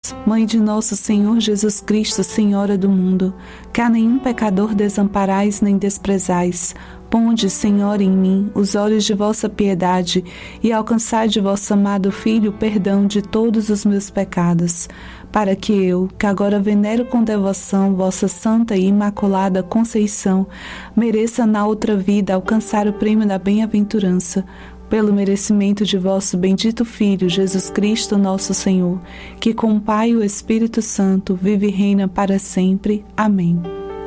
Deus, Mãe de nosso Senhor Jesus Cristo, Senhora do mundo, que a nenhum pecador desamparais nem desprezais, ponde, Senhor, em mim os olhos de vossa piedade e alcançai de vosso amado Filho o perdão de todos os meus pecados, para que eu, que agora venero com devoção vossa santa e imaculada Conceição, mereça na outra vida alcançar o prêmio da bem-aventurança, pelo merecimento de vosso bendito Filho, Jesus Cristo, nosso Senhor, que com o Pai e o Espírito Santo vive e reina para sempre. Amém.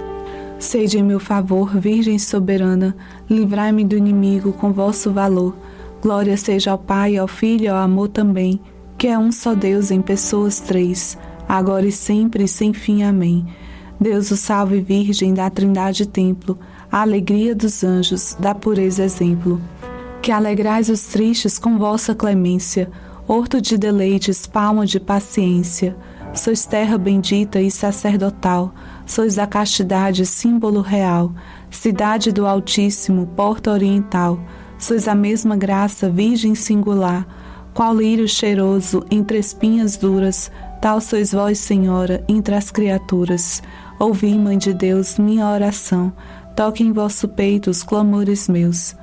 Sede em meu favor, Virgem soberana, livrai-me do inimigo com vosso valor. Glória seja ao Pai, ao Filho e ao amor também, que é um só Deus em pessoas três, agora e sempre e sem fim. Amém. Deus o salve, Virgem da Trindade Templo, a alegria dos anjos, da pureza exemplo. Que alegrais os tristes com vossa clemência, horto de deleites, palma de paciência. Sois terra bendita e sacerdotal, sois da castidade símbolo real, cidade do Altíssimo, porta oriental. Sois a mesma graça, virgem singular, qual lírio cheiroso entre espinhas duras, tal sois vós, Senhora, entre as criaturas. Ouvi, Mãe de Deus, minha oração, toque em vosso peito os clamores meus.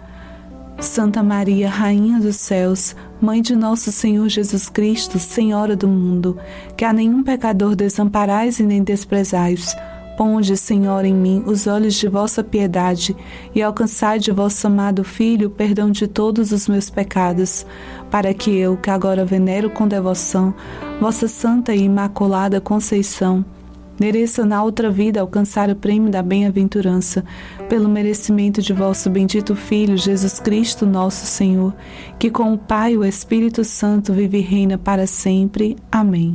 Santa Maria, Rainha dos céus, Mãe de nosso Senhor Jesus Cristo, Senhora do mundo, que a nenhum pecador desamparais e nem desprezais, ponde, Senhor, em mim os olhos de vossa piedade e alcançai de vosso amado Filho o perdão de todos os meus pecados, para que eu, que agora venero com devoção vossa santa e imaculada Conceição, mereça na outra vida alcançar o prêmio da bem-aventurança, pelo merecimento de vosso bendito Filho, Jesus Cristo, nosso Senhor, que com o Pai e o Espírito Santo vive e reina para sempre. Amém.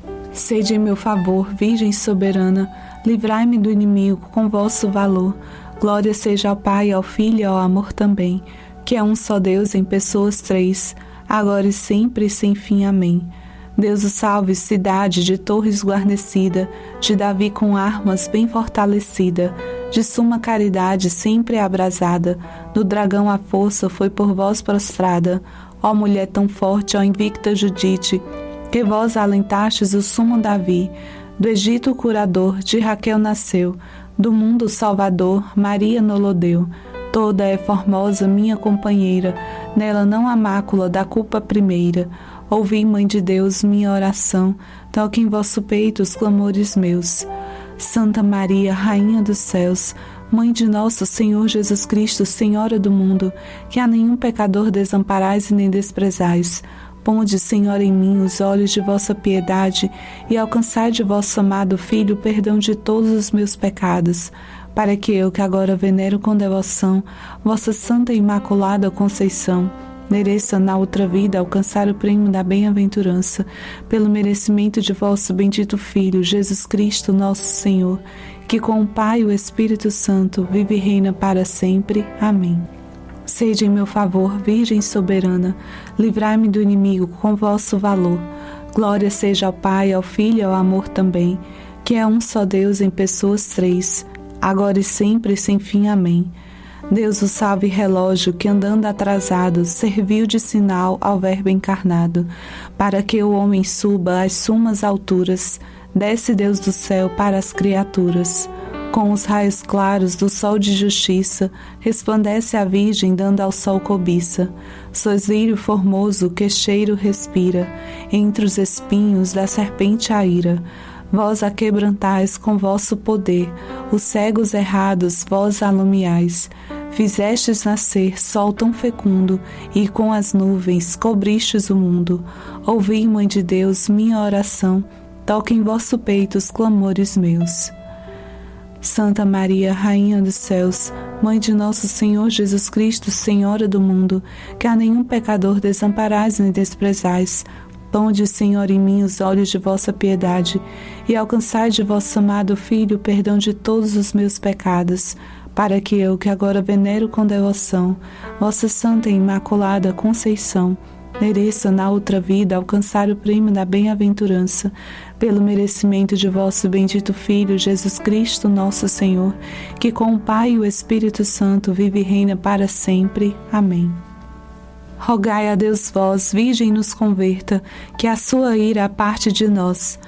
Sede em meu favor, Virgem soberana, livrai-me do inimigo com vosso valor. Glória seja ao Pai, ao Filho e ao amor também, que é um só Deus em pessoas três, agora e sempre e sem fim. Amém. Deus o salve, cidade de torres guarnecida, de Davi com armas bem fortalecida, de suma caridade sempre abrasada, do dragão a força foi por vós prostrada. Ó mulher tão forte, ó invicta Judite, que vós alentastes o sumo Davi, do Egito o curador, de Raquel nasceu, do mundo o salvador, Maria nolo deu. Toda é formosa minha companheira, nela não há mácula da culpa primeira. Ouvi, Mãe de Deus, minha oração, toque em vosso peito os clamores meus. Santa Maria, Rainha dos céus, Mãe de nosso Senhor Jesus Cristo, Senhora do mundo, que a nenhum pecador desamparais e nem desprezais, ponde, Senhor, em mim os olhos de vossa piedade e alcançai de vosso amado Filho o perdão de todos os meus pecados, para que eu, que agora venero com devoção vossa santa e imaculada Conceição, mereça na outra vida alcançar o prêmio da bem-aventurança, pelo merecimento de vosso bendito Filho, Jesus Cristo, nosso Senhor, que com o Pai e o Espírito Santo vive e reina para sempre. Amém. Sede em meu favor, Virgem soberana, livrai-me do inimigo com vosso valor. Glória seja ao Pai, ao Filho e ao amor também, que é um só Deus em pessoas três, agora e sempre e sem fim. Amém. Deus o salve, relógio que andando atrasado serviu de sinal ao Verbo encarnado, para que o homem suba às sumas alturas, desce Deus do céu para as criaturas. Com os raios claros do sol de justiça, resplandece a Virgem dando ao sol cobiça. Sois lírio formoso que cheiro respira, entre os espinhos da serpente a ira. Vós a quebrantais com vosso poder, os cegos errados vós alumiais. Fizestes nascer sol tão fecundo, e com as nuvens cobristes o mundo. Ouvi, Mãe de Deus, minha oração, toque em vosso peito os clamores meus. Santa Maria, Rainha dos céus, Mãe de nosso Senhor Jesus Cristo, Senhora do mundo, que a nenhum pecador desamparais nem desprezais, ponde, Senhor, em mim os olhos de vossa piedade e alcançai de vosso amado Filho o perdão de todos os meus pecados, para que eu, que agora venero com devoção vossa santa e imaculada Conceição, mereça na outra vida alcançar o prêmio da bem-aventurança, pelo merecimento de vosso bendito Filho, Jesus Cristo, nosso Senhor, que com o Pai e o Espírito Santo vive e reina para sempre. Amém. Rogai a Deus vós, Virgem nos converta, que a sua ira aparte de nós.